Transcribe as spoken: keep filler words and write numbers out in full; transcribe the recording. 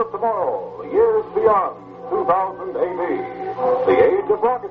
of tomorrow, years beyond two thousand A D. The age of rocket